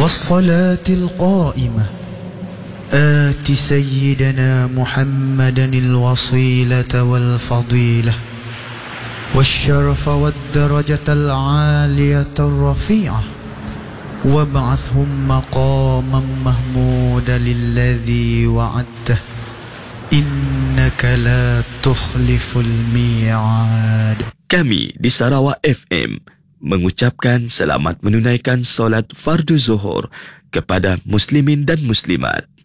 والصلاة القائمة آت سيدنا محمدا الوصيلة والفضيلة والشرف والدرجة العالية الرفيعة وابعثهم مقاما محمودا للذي وعدته إنك لا تخلف الميعاد. Kami di Sarawak FM mengucapkan selamat menunaikan solat fardu zuhur kepada muslimin dan muslimat.